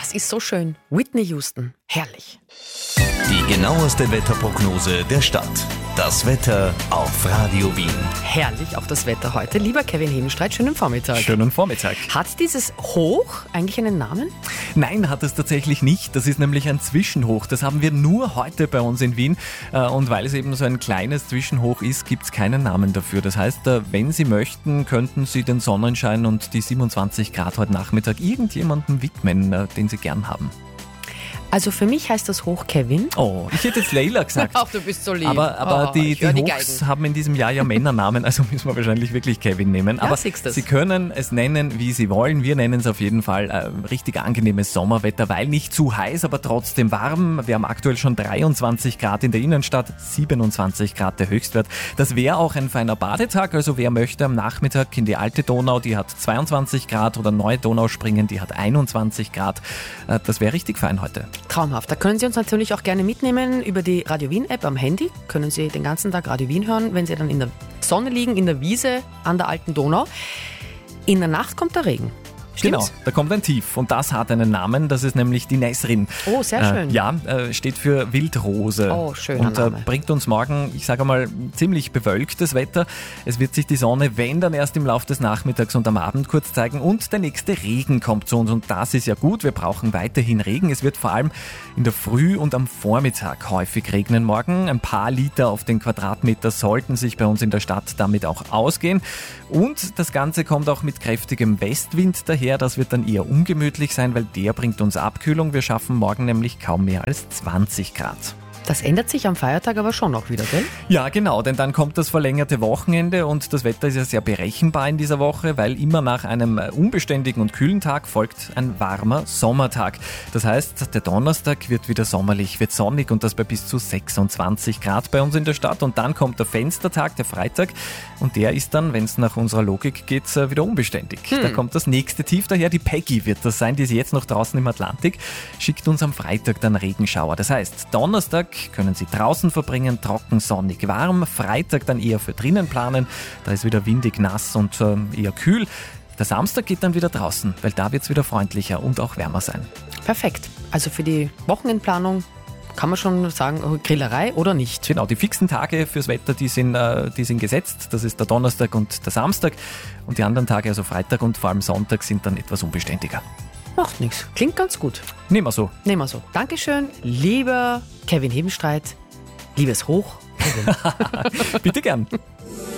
Das ist so schön. Whitney Houston. Herrlich. Die genaueste Wetterprognose der Stadt. Das Wetter auf Radio Wien. Herrlich auch das Wetter heute. Lieber Kevin Hebenstreit, schönen Vormittag. Schönen Vormittag. Hat dieses Hoch eigentlich einen Namen? Nein, hat es tatsächlich nicht. Das ist nämlich ein Zwischenhoch. Das haben wir nur heute bei uns in Wien. Und weil es eben so ein kleines Zwischenhoch ist, gibt es keinen Namen dafür. Das heißt, wenn Sie möchten, könnten Sie den Sonnenschein und die 27 Grad heute Nachmittag irgendjemandem widmen, den Sie gern haben. Also für mich heißt das Hoch Kevin. Oh, ich hätte jetzt Leila gesagt. Ach, du bist so lieb. Aber die die Hochs haben in diesem Jahr ja Männernamen, also müssen wir wahrscheinlich wirklich Kevin nehmen. Aber Sie können es nennen, wie Sie wollen. Wir nennen es auf jeden Fall richtig angenehmes Sommerwetter, weil nicht zu heiß, aber trotzdem warm. Wir haben aktuell schon 23 Grad in der Innenstadt, 27 Grad der Höchstwert. Das wäre auch ein feiner Badetag, also wer möchte am Nachmittag in die alte Donau, die hat 22 Grad, oder neue Donau springen, die hat 21 Grad. Das wäre richtig fein heute. Traumhaft. Da können Sie uns natürlich auch gerne mitnehmen über die Radio Wien App am Handy. Können Sie den ganzen Tag Radio Wien hören, wenn Sie dann in der Sonne liegen, in der Wiese an der alten Donau. In der Nacht kommt der Regen. Stimmt's? Genau, da kommt ein Tief und das hat einen Namen, das ist nämlich die Nesrin. Oh, sehr schön. Steht für Wildrose. Oh, schöner und Name. Bringt uns morgen, ich sage mal, ziemlich bewölktes Wetter. Es wird sich die Sonne, wenn dann erst im Laufe des Nachmittags und am Abend kurz zeigen und der nächste Regen kommt zu uns und das ist ja gut, wir brauchen weiterhin Regen. Es wird vor allem in der Früh und am Vormittag häufig regnen morgen. Ein paar Liter auf den Quadratmeter sollten sich bei uns in der Stadt damit auch ausgehen und das Ganze kommt auch mit kräftigem Westwind daher. Das wird dann eher ungemütlich sein, weil der bringt uns Abkühlung. Wir schaffen morgen nämlich kaum mehr als 20 Grad. Das ändert sich am Feiertag aber schon auch wieder, gell? Ja, genau, denn dann kommt das verlängerte Wochenende und das Wetter ist ja sehr berechenbar in dieser Woche, weil immer nach einem unbeständigen und kühlen Tag folgt ein warmer Sommertag. Das heißt, der Donnerstag wird wieder sommerlich, wird sonnig und das bei bis zu 26 Grad bei uns in der Stadt. Und dann kommt der Fenstertag, der Freitag, und der ist dann, wenn es nach unserer Logik geht, wieder unbeständig. Da kommt das nächste Tief daher, die Peggy wird das sein, die ist jetzt noch draußen im Atlantik, schickt uns am Freitag dann Regenschauer. Das heißt, Donnerstag können Sie draußen verbringen, trocken, sonnig, warm. Freitag dann eher für drinnen planen, da ist wieder windig, nass und eher kühl. Der Samstag geht dann wieder draußen, weil da wird es wieder freundlicher und auch wärmer sein. Perfekt. Also für die Wochenendplanung kann man schon sagen, Grillerei oder nicht? Genau, die fixen Tage fürs Wetter, die sind gesetzt. Das ist der Donnerstag und der Samstag. Und die anderen Tage, also Freitag und vor allem Sonntag, sind dann etwas unbeständiger. Macht nichts. Klingt ganz gut. Nehmen wir so. Dankeschön, lieber Kevin Hebenstreit. Liebes Hoch, Kevin. Bitte gern.